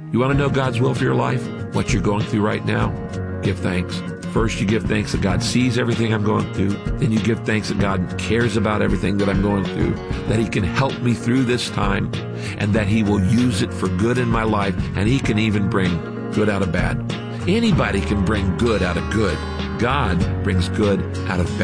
You want to know God's will for your life? What you're going through right now? Give thanks. First, you give thanks that God sees everything I'm going through. Then you give thanks that God cares about everything that I'm going through, that He can help me through this time, and that He will use it for good in my life, and He can even bring good out of bad. Anybody can bring good out of good. God brings good out of bad.